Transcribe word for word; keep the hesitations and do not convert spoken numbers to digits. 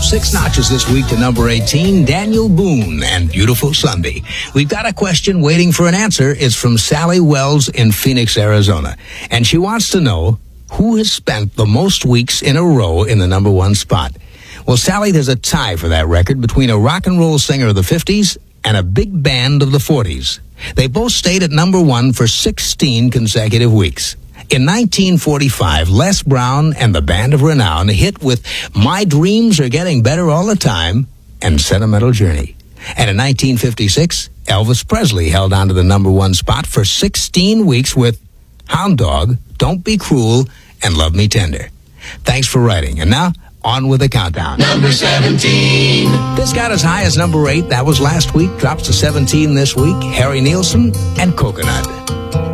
six notches this week to number eighteen, Daniel Boone and Beautiful Sunday. We've got a question waiting for an answer. It's from Sally Wells in Phoenix, Arizona. And she wants to know who has spent the most weeks in a row in the number one spot. Well, Sally, there's a tie for that record between a rock and roll singer of the fifties and a big band of the forties. They both stayed at number one for sixteen consecutive weeks. In nineteen forty-five, Les Brown and the Band of Renown hit with My Dreams Are Getting Better All the Time and Sentimental Journey. And in nineteen fifty-six, Elvis Presley held on to the number one spot for sixteen weeks with Hound Dog, Don't Be Cruel, and Love Me Tender. Thanks for writing. And now, on with the countdown. Number seventeen. This got as high as number eight. That was last week. Drops to seventeen this week. Harry Nilsson and Coconut.